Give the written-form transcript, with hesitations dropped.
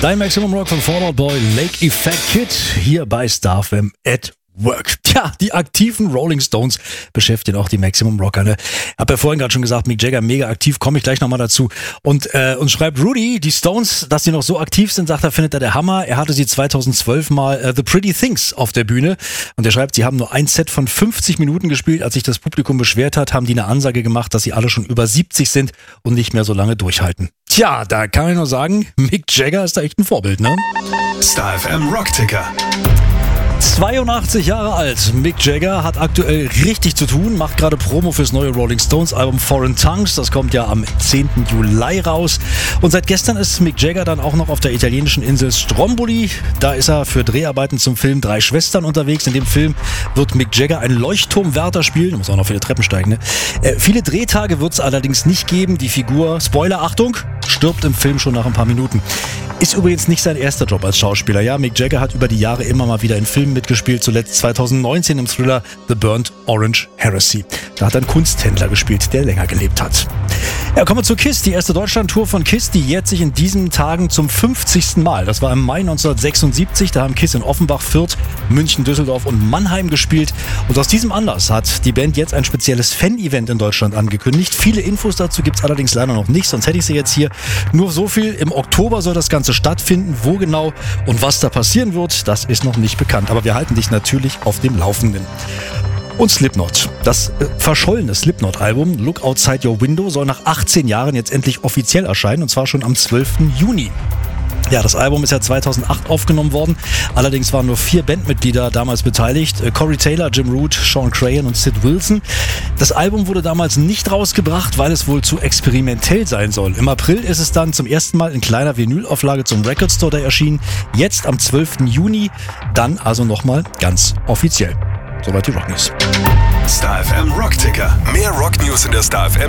Dein Maximum Rock von Fall Out Boy, Lake Effect Kid, hier bei Star FM at Work. Tja, die aktiven Rolling Stones beschäftigen auch die Maximum Rocker. Ne? Hab ja vorhin gerade schon gesagt, Mick Jagger mega aktiv, komme ich gleich nochmal dazu. Und uns schreibt Rudy, die Stones, dass sie noch so aktiv sind, sagt er, findet er der Hammer. Er hatte sie 2012 mal The Pretty Things auf der Bühne. Und er schreibt, sie haben nur ein Set von 50 Minuten gespielt. Als sich das Publikum beschwert hat, haben die eine Ansage gemacht, dass sie alle schon über 70 sind und nicht mehr so lange durchhalten. Tja, da kann ich nur sagen, Mick Jagger ist da echt ein Vorbild, ne? Star FM Rockticker. 82 Jahre alt. Mick Jagger hat aktuell richtig zu tun, macht gerade Promo fürs neue Rolling Stones Album Foreign Tongues. Das kommt ja am 10. Juli raus. Und seit gestern ist Mick Jagger dann auch noch auf der italienischen Insel Stromboli. Da ist er für Dreharbeiten zum Film Drei Schwestern unterwegs. In dem Film wird Mick Jagger einen Leuchtturmwärter spielen. Muss auch noch viele Treppen steigen, ne? Viele Drehtage wird es allerdings nicht geben. Die Figur, Spoiler, Achtung, stirbt im Film schon nach ein paar Minuten. Ist übrigens nicht sein erster Job als Schauspieler. Ja, Mick Jagger hat über die Jahre immer mal wieder in Filmen mitgespielt, zuletzt 2019 im Thriller The Burnt Orange Heresy. Da hat er einen Kunsthändler gespielt, der länger gelebt hat. Ja, kommen wir zu KISS. Die erste Deutschland-Tour von KISS, die jährt sich in diesen Tagen zum 50. Mal. Das war im Mai 1976. Da haben KISS in Offenbach, Fürth, München, Düsseldorf und Mannheim gespielt. Und aus diesem Anlass hat die Band jetzt ein spezielles Fan-Event in Deutschland angekündigt. Viele Infos dazu gibt es allerdings leider noch nicht, sonst hätte ich sie jetzt hier. Nur so viel, im Oktober soll das Ganze stattfinden. Wo genau und was da passieren wird, das ist noch nicht bekannt. Aber wir halten dich natürlich auf dem Laufenden. Und Slipknot. Das verschollene Slipknot-Album Look Outside Your Window soll nach 18 Jahren jetzt endlich offiziell erscheinen, und zwar schon am 12. Juni. Ja, das Album ist ja 2008 aufgenommen worden. Allerdings waren nur 4 Bandmitglieder damals beteiligt. Corey Taylor, Jim Root, Sean Crahan und Sid Wilson. Das Album wurde damals nicht rausgebracht, weil es wohl zu experimentell sein soll. Im April ist es dann zum ersten Mal in kleiner Vinylauflage zum Record Store da erschienen. Jetzt am 12. Juni, dann also nochmal ganz offiziell. Soweit die Rock News. Star FM Rockticker. Mehr Rock News in der Star FM